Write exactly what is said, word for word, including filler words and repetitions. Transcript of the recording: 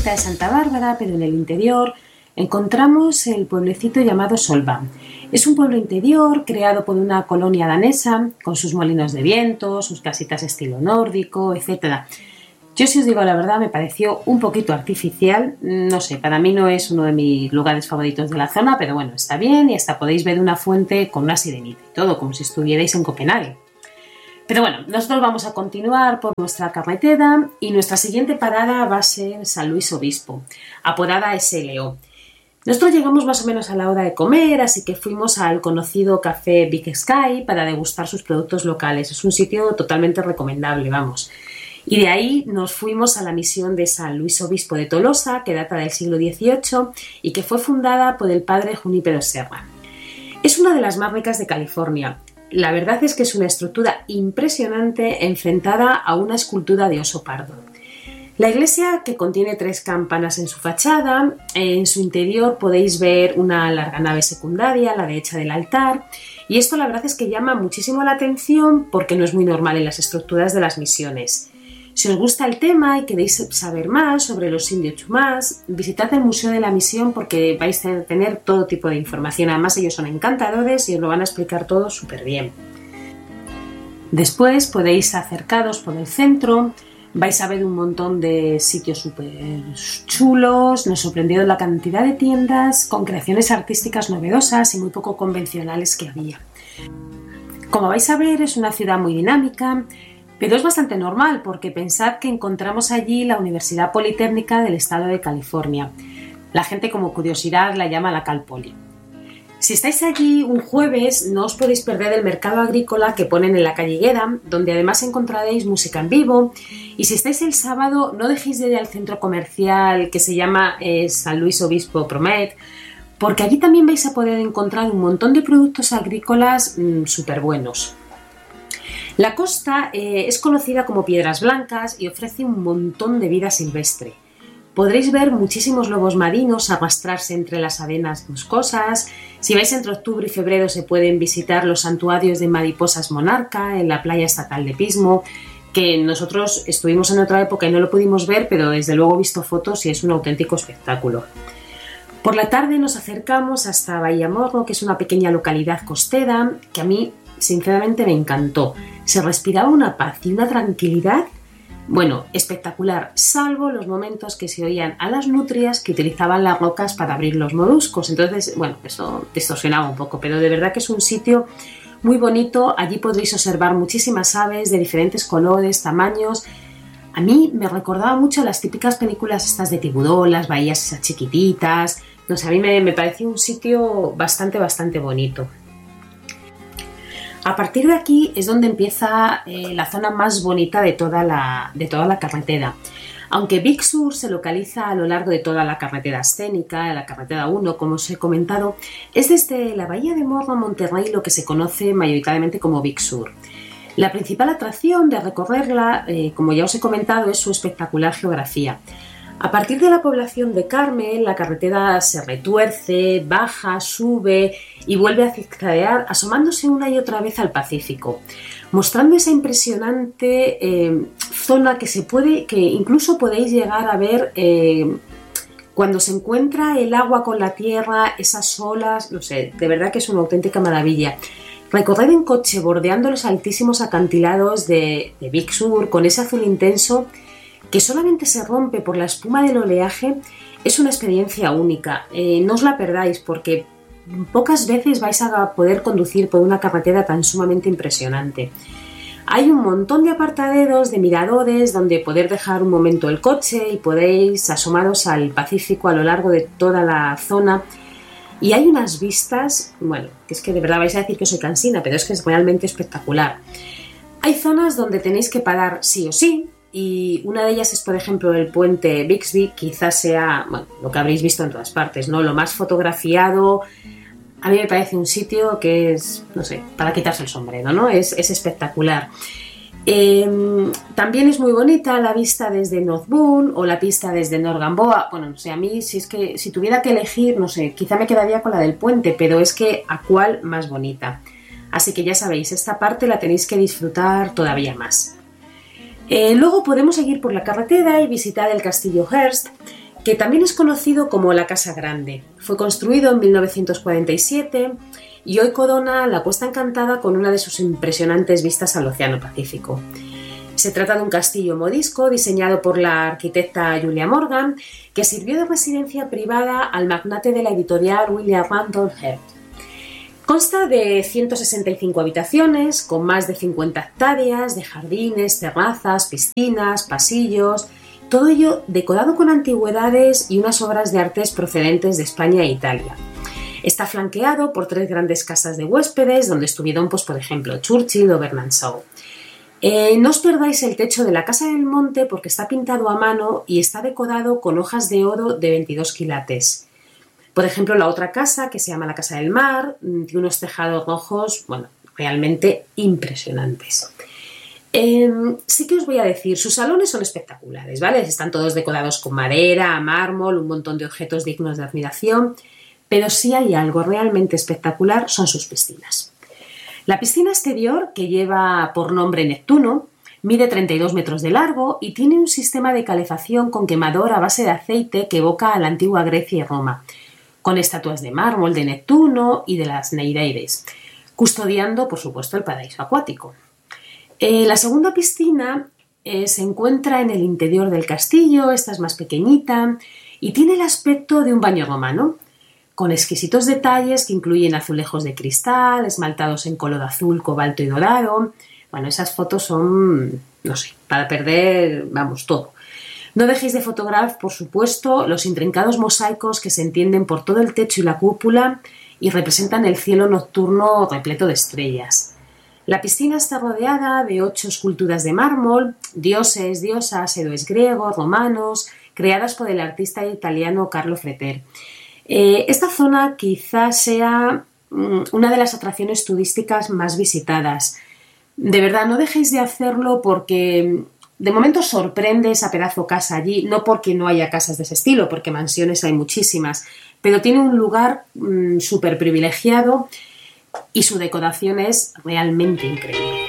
cerquita de Santa Bárbara, pero en el interior, encontramos el pueblecito llamado Solva. Es un pueblo interior creado por una colonia danesa, con sus molinos de viento, sus casitas estilo nórdico, etcétera. Yo, si os digo la verdad, me pareció un poquito artificial. No sé, para mí no es uno de mis lugares favoritos de la zona, pero bueno, está bien y hasta podéis ver una fuente con una sirenita y todo, como si estuvierais en Copenhague. Pero bueno, nosotros vamos a continuar por nuestra carretera y nuestra siguiente parada va a ser San Luis Obispo, apodada S L O. Nosotros llegamos más o menos a la hora de comer, así que fuimos al conocido café Big Sky para degustar sus productos locales. Es un sitio totalmente recomendable, vamos. Y de ahí nos fuimos a la misión de San Luis Obispo de Tolosa, que data del siglo dieciocho y que fue fundada por el padre Junípero Serra. Es una de las más ricas de California. La verdad es que es una estructura impresionante enfrentada a una escultura de oso pardo. La iglesia, que contiene tres campanas en su fachada, en su interior podéis ver una larga nave secundaria a la derecha del altar, y esto la verdad es que llama muchísimo la atención porque no es muy normal en las estructuras de las misiones. Si os gusta el tema y queréis saber más sobre los indios chumás, visitad el Museo de la Misión porque vais a tener todo tipo de información. Además, ellos son encantadores y os lo van a explicar todo súper bien. Después podéis acercaros por el centro, vais a ver un montón de sitios súper chulos. Nos sorprendió la cantidad de tiendas con creaciones artísticas novedosas y muy poco convencionales que había. Como vais a ver, es una ciudad muy dinámica, pero es bastante normal porque pensad que encontramos allí la Universidad Politécnica del Estado de California. La gente, como curiosidad, la llama la Cal Poly. Si estáis allí un jueves, no os podéis perder el mercado agrícola que ponen en la calle Higuera, donde además encontraréis música en vivo. Y si estáis el sábado, no dejéis de ir al centro comercial que se llama eh, San Luis Obispo Promet, porque allí también vais a poder encontrar un montón de productos agrícolas mmm, súper buenos. La costa eh, es conocida como Piedras Blancas y ofrece un montón de vida silvestre. Podréis ver muchísimos lobos marinos arrastrarse entre las arenas boscosas. Si vais entre octubre y febrero se pueden visitar los santuarios de mariposas monarca en la playa estatal de Pismo, que nosotros estuvimos en otra época y no lo pudimos ver, pero desde luego he visto fotos y es un auténtico espectáculo. Por la tarde nos acercamos hasta Bahía Morro, que es una pequeña localidad costera que a mí sinceramente me encantó. Se respiraba una paz y una tranquilidad, bueno, espectacular, salvo los momentos que se oían a las nutrias que utilizaban las rocas para abrir los moluscos. Entonces, bueno, eso distorsionaba un poco, pero de verdad que es un sitio muy bonito. Allí podréis observar muchísimas aves de diferentes colores, tamaños. A mí me recordaba mucho a las típicas películas estas de tiburón, las bahías esas chiquititas. No sé, a mí me, me pareció un sitio bastante, bastante bonito. A partir de aquí es donde empieza eh, la zona más bonita de toda la, de toda la carretera. Aunque Big Sur se localiza a lo largo de toda la carretera escénica, la carretera uno, como os he comentado, es desde la Bahía de Morro a Monterrey lo que se conoce mayoritariamente como Big Sur. La principal atracción de recorrerla, eh, como ya os he comentado, es su espectacular geografía. A partir de la población de Carmel, la carretera se retuerce, baja, sube y vuelve a zigzaguear, asomándose una y otra vez al Pacífico, mostrando esa impresionante eh, zona que se puede, que incluso podéis llegar a ver eh, cuando se encuentra el agua con la tierra, esas olas, no sé, de verdad que es una auténtica maravilla. Recorrer en coche bordeando los altísimos acantilados de, de Big Sur con ese azul intenso que solamente se rompe por la espuma del oleaje es una experiencia única. Eh, no os la perdáis porque pocas veces vais a poder conducir por una carretera tan sumamente impresionante. Hay un montón de apartaderos, de miradores donde poder dejar un momento el coche y podéis asomaros al Pacífico a lo largo de toda la zona. Y hay unas vistas, bueno, que es que de verdad vais a decir que soy cansina, pero es que es realmente espectacular. Hay zonas donde tenéis que parar sí o sí, y una de ellas es, por ejemplo, el puente Bixby. Quizás sea, bueno, lo que habréis visto en todas partes, ¿no? Lo más fotografiado. A mí me parece un sitio que es, no sé, para quitarse el sombrero, ¿no? Es, es espectacular. Eh, también es muy bonita la vista desde North Boone o la pista desde North Gamboa. Bueno, no sé, a mí si es que si tuviera que elegir, no sé, quizá me quedaría con la del puente, pero es que a cuál más bonita. Así que ya sabéis, esta parte la tenéis que disfrutar todavía más. Eh, luego podemos seguir por la carretera y visitar el castillo Hearst, que también es conocido como la Casa Grande. Fue construido en mil novecientos cuarenta y siete y hoy corona la Costa Encantada con una de sus impresionantes vistas al Océano Pacífico. Se trata de un castillo morisco diseñado por la arquitecta Julia Morgan, que sirvió de residencia privada al magnate de la editorial William Randolph Hearst. Consta de ciento sesenta y cinco habitaciones, con más de cincuenta hectáreas de jardines, terrazas, piscinas, pasillos, todo ello decorado con antigüedades y unas obras de artes procedentes de España e Italia. Está flanqueado por tres grandes casas de huéspedes, donde estuvieron, pues, por ejemplo, Churchill o Bernard Shaw. Eh, no os perdáis el techo de la Casa del Monte porque está pintado a mano y está decorado con hojas de oro de veintidós quilates. Por ejemplo, la otra casa, que se llama la Casa del Mar, tiene unos tejados rojos, bueno, realmente impresionantes. Eh, sí que os voy a decir, sus salones son espectaculares, ¿vale? Están todos decorados con madera, mármol, un montón de objetos dignos de admiración, pero si hay algo realmente espectacular son sus piscinas. La piscina exterior, que lleva por nombre Neptuno, mide treinta y dos metros de largo y tiene un sistema de calefacción con quemador a base de aceite que evoca a la antigua Grecia y Roma, con estatuas de mármol de Neptuno y de las Nereides, custodiando, por supuesto, el paraíso acuático. Eh, la segunda piscina eh, se encuentra en el interior del castillo, esta es más pequeñita y tiene el aspecto de un baño romano, con exquisitos detalles que incluyen azulejos de cristal, esmaltados en color azul, cobalto y dorado. Bueno, esas fotos son, no sé, para perder, vamos, todo. No dejéis de fotografiar, por supuesto, los intrincados mosaicos que se entienden por todo el techo y la cúpula y representan el cielo nocturno repleto de estrellas. La piscina está rodeada de ocho esculturas de mármol, dioses, diosas, héroes griegos, romanos, creadas por el artista italiano Carlo Freter. Eh, esta zona quizás sea mm, una de las atracciones turísticas más visitadas. De verdad, no dejéis de hacerlo porque de momento sorprende esa pedazo casa allí, no porque no haya casas de ese estilo, porque mansiones hay muchísimas, pero tiene un lugar mm, súper privilegiado y su decoración es realmente increíble.